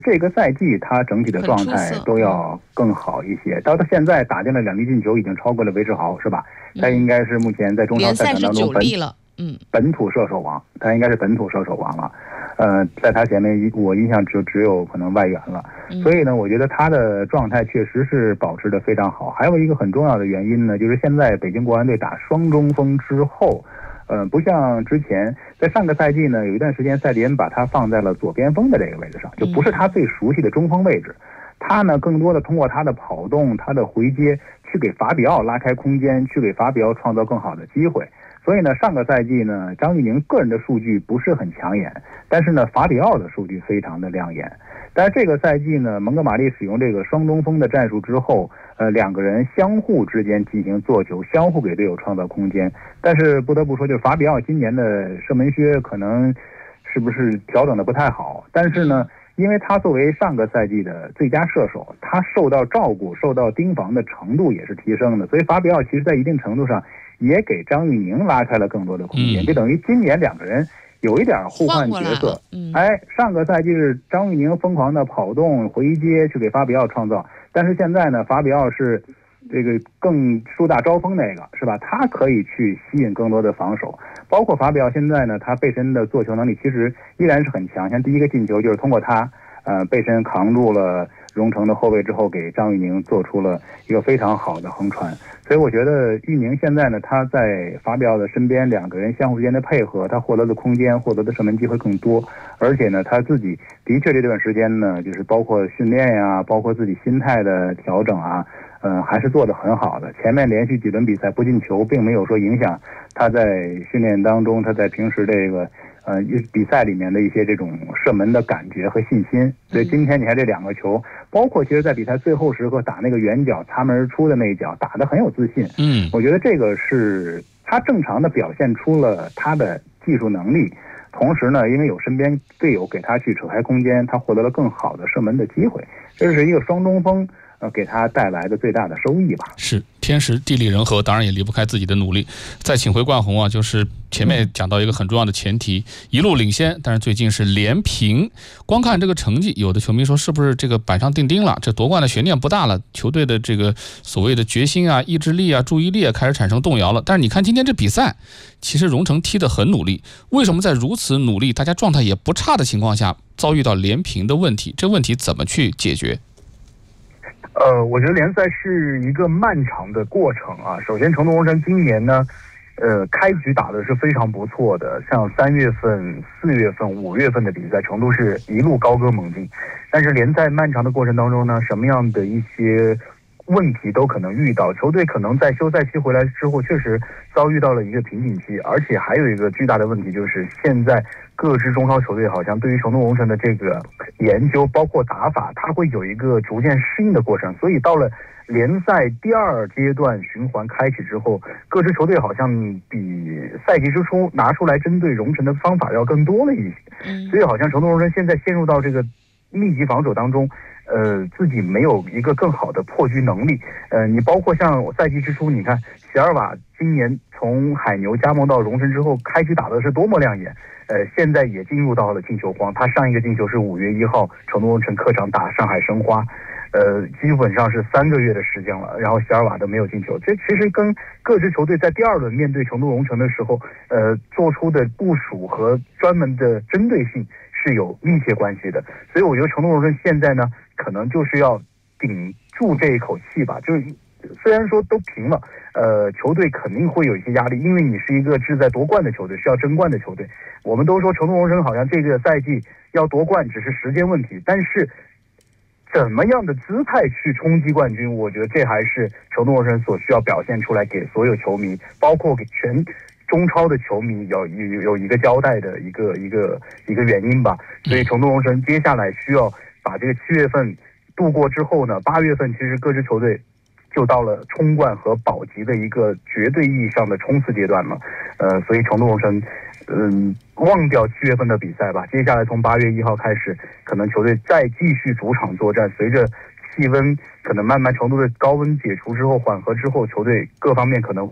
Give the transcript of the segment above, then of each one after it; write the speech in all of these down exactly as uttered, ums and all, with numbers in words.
这个赛季他整体的状态都要更好一些。到他现在打进了两粒进球，已经超过了韦世豪，是吧？他应该是目前在中超赛场当中本嗯本土射手王，他应该是本土射手王了。呃，在他前面我印象只只有可能外援了。所以呢，我觉得他的状态确实是保持得非常好。还有一个很重要的原因呢，就是现在北京国安队打双中锋之后。呃，不像之前，在上个赛季呢，有一段时间赛迪恩把他放在了左边锋的这个位置上，就不是他最熟悉的中锋位置。他呢，更多的通过他的跑动、他的回接，去给法比奥拉开空间，去给法比奥创造更好的机会。所以呢，上个赛季呢，张玉宁个人的数据不是很抢眼，但是呢，法比奥的数据非常的亮眼。但是这个赛季呢，蒙哥马利使用这个双中锋的战术之后，呃，两个人相互之间进行做球，相互给队友创造空间。但是不得不说，就是法比奥今年的射门靴可能是不是调整的不太好。但是呢，因为他作为上个赛季的最佳射手，他受到照顾、受到盯防的程度也是提升的，所以法比奥其实在一定程度上也给张玉宁拉开了更多的空间，就等于今年两个人有一点互换角色。 嗯， 哎，上个赛季是张玉宁疯狂的跑动回接去给法比奥创造，但是现在呢，法比奥是这个更树大招风那个，是吧？他可以去吸引更多的防守，包括法比奥现在呢，他背身的做球能力其实依然是很强。像第一个进球就是通过他，呃，背身扛住了荣成的后卫之后，给张玉宁做出了一个非常好的横传。所以我觉得玉宁现在呢，他在法比奥的身边，两个人相互之间的配合，他获得的空间、获得的射门机会更多。而且呢，他自己的确这段时间呢，就是包括训练呀，包括自己心态的调整啊，嗯，还是做得很好的。前面连续几轮比赛不进球，并没有说影响他在训练当中，他在平时这个呃比赛里面的一些这种射门的感觉和信心。所以今天你看这两个球，包括其实在比赛最后时刻打那个远角擦门而出的那一脚，打得很有自信。 嗯， 我觉得这个是他正常的表现出了他的技术能力。同时呢，因为有身边队友给他去扯开空间，他获得了更好的射门的机会。这是一个双中锋呃，给他带来的最大的收益吧。 是天时地利人和，当然也离不开自己的努力。再请回冠宏啊，就是前面讲到一个很重要的前提，一路领先，但是最近是连平。光看这个成绩，有的球迷说是不是这个板上钉钉了？这夺冠的悬念不大了，球队的这个所谓的决心啊、意志力啊、注意力啊开始产生动摇了。但是你看今天这比赛，其实荣成踢得很努力，为什么在如此努力、大家状态也不差的情况下，遭遇到连平的问题？这问题怎么去解决？ 呃，我觉得联赛是一个漫长的过程啊。首先，成都荣城今年呢，呃，开局打的是非常不错的，像三月份、四月份、五月份的比赛，成都是一路高歌猛进。但是联赛漫长的过程当中呢，什么样的一些问题都可能遇到，球队可能在休赛期回来之后，确实遭遇到了一个瓶颈期，而且还有一个巨大的问题就是，现在各支中超球队好像对于成都荣城的这个研究，包括打法，它会有一个逐渐适应的过程。所以到了联赛第二阶段循环开启之后，各支球队好像比赛季之初拿出来针对荣城的方法要更多了一些。所以好像成都荣城现在陷入到这个密集防守当中。呃，自己没有一个更好的破局能力。呃，你包括像赛季之初，你看席尔瓦今年从海牛加盟到荣城之后，开局打的是多么亮眼。呃，现在也进入到了进球荒。他上一个进球是五月一号成都荣城客场打上海申花，呃，基本上是三个月的时间了，然后席尔瓦都没有进球。这其实跟各支球队在第二轮面对成都荣城的时候，呃，做出的部署和专门的针对性是有密切关系的。所以我觉得成都荣城现在呢，可能就是要顶住这一口气吧。就是虽然说都平了，呃，球队肯定会有一些压力，因为你是一个志在夺冠的球队，是要争冠的球队。我们都说成都荣城好像这个赛季要夺冠只是时间问题，但是怎么样的姿态去冲击冠军，我觉得这还是成都荣城所需要表现出来，给所有球迷，包括给全中超的球迷有有有一个交代的一个一个一个原因吧。所以成都荣城接下来需要把这个七月份度过之后呢，八月份其实各支球队就到了冲冠和保级的一个绝对意义上的冲刺阶段了。呃，所以成都荣城，嗯，忘掉七月份的比赛吧，接下来从八月一号开始，可能球队再继续主场作战。随着气温可能慢慢程度的高温解除之后，缓和之后，球队各方面可能会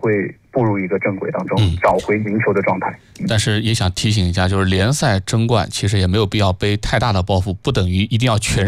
步入一个正轨当中， 嗯、 找回赢球的状态。 但是也想提醒一下，就是联赛争冠其实也没有必要背太大的包袱，不等于一定要全